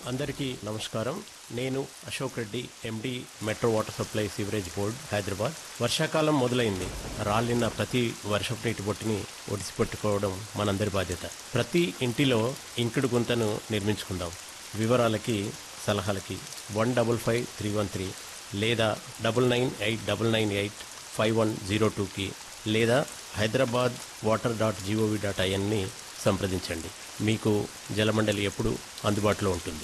అందరికీ నమస్కారం. నేను అశోక్ రెడ్డి, ఎండి, metro water supply sewerage board, Hyderabad. వర్షాకాలం మొదలైంది. రాలిన ప్రతి వర్షపు నీటి బొట్టుని ఒడిసిపెట్టుకోవడం మనందరి బాధ్యత. ప్రతి ఇంటిలో ఇంకుడు గుంతను నిర్మించుకుందాం. వివరాలకి, సలహాలకి 155313 లేదా 9989985102కి లేదా hyderabadwater.gov.inని సంప్రదించండి. మీకు జలమండలి ఎప్పుడు అందుబాటులో ఉంటుంది.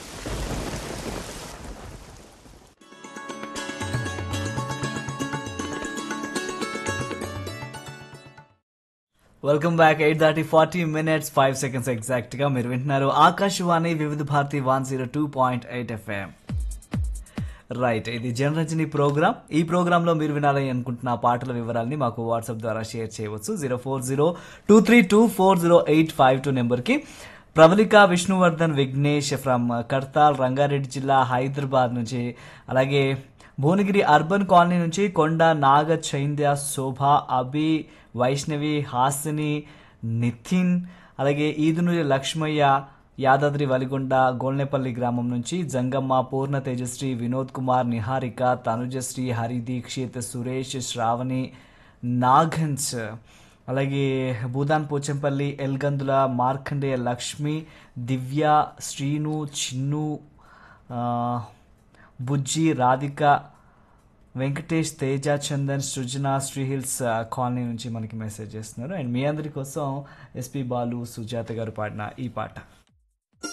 Welcome back. 8:40 5 seconds ఎగ్జాక్ట్ గా మీరు వింటున్నారు ఆకాశవాణి వివిధ భారతి 102.8 FM. రైట్, ఇది జనరంజని ప్రోగ్రామ్. ఈ ప్రోగ్రాంలో మీరు వినాలని అనుకుంటున్న పాటల వివరాలని మాకు వాట్సాప్ ద్వారా షేర్ చేయవచ్చు. 0402324085 నెంబర్కి. ప్రవళిక విష్ణువర్ధన్ విఘ్నేష్ ఫ్రమ్ కర్తాల్, రంగారెడ్డి జిల్లా, హైదరాబాద్ నుంచి. అలాగే భువనగిరి అర్బన్ కాలనీ నుంచి కొండ నాగ చైంద్య, శోభ, అభి, వైష్ణవి, హాసిని, నితిన్. అలాగే ఈదునూరి లక్ష్మయ్య, యాదాద్రి వలిగొండ, గోల్నేపల్లి గ్రామం నుంచి. జంగమ్మ, పూర్ణ తేజశ్రీ, వినోద్ కుమార్, నిహారిక, తనుజశ్రీ, హరిదీక్షిత్, సురేష్, శ్రావణి, నాగన్స్. అలాగే భూదాన్ పోచంపల్లి, ఎల్గందుల, మార్కండేయ, లక్ష్మి, దివ్య, శ్రీను, చిన్ను, బుజ్జి, రాధిక, వెంకటేష్, తేజ, చందన్, సృజన, శ్రీహిల్స్ కాలనీ నుంచి మనకి మెసేజ్ చేస్తున్నారు. అండ్ మీ అందరి కోసం ఎస్పి బాలు, సుజాత గారు పాడిన ఈ పాట.